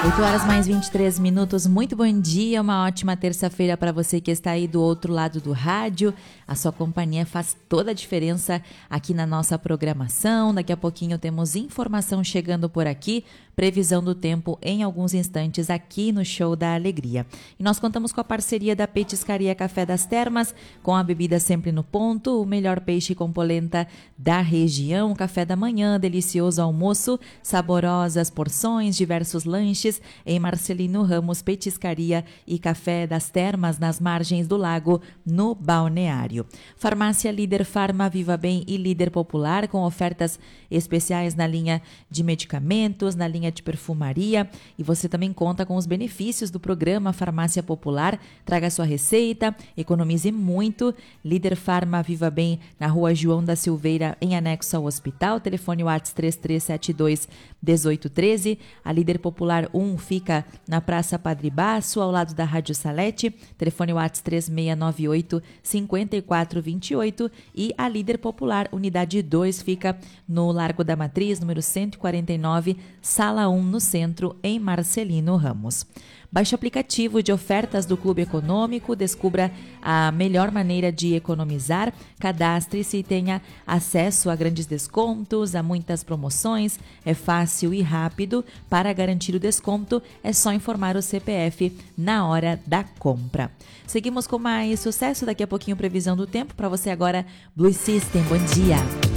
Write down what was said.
8 horas mais 23 minutos, muito bom dia, uma ótima terça-feira para você que está aí do outro lado do rádio. A sua companhia faz toda a diferença aqui na nossa programação. Daqui a pouquinho temos informação chegando por aqui, previsão do tempo em alguns instantes aqui no Show da Alegria. E nós contamos com a parceria da Petiscaria Café das Termas, com a bebida sempre no ponto, o melhor peixe com polenta da região, café da manhã, delicioso almoço, saborosas porções, diversos lanches em Marcelino Ramos Petiscaria e Café das Termas, nas margens do lago, no Balneário. Farmácia Líder Farma, Viva Bem e Líder Popular, com ofertas especiais na linha de medicamentos, na linha de perfumaria, e você também conta com os benefícios do programa Farmácia Popular. Traga sua receita, economize muito. Líder Farma, Viva Bem, na Rua João da Silveira, em anexo ao hospital. Telefone WhatsApp 3372 1813. A Líder Popular 1 fica na Praça Padre Baço, ao lado da Rádio Salete. Telefone WhatsApp 3698 5428. E a Líder Popular Unidade 2 fica no Largo da Matriz, número 149, Sala 1, no centro, em Marcelino Ramos. Baixe o aplicativo de ofertas do Clube Econômico, descubra a melhor maneira de economizar, cadastre-se e tenha acesso a grandes descontos, a muitas promoções. É fácil e rápido. Para garantir o desconto, é só informar o CPF na hora da compra. Seguimos com mais sucesso. Daqui a pouquinho, previsão do tempo para você agora. Blue System, bom dia.